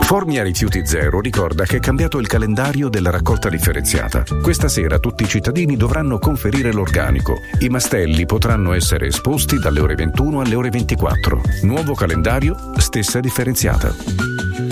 Formia Rifiuti Zero ricorda che è cambiato il calendario della raccolta differenziata. Questa sera tutti i cittadini dovranno conferire l'organico. I mastelli potranno essere esposti dalle ore 21 alle ore 24. Nuovo calendario, stessa differenziata.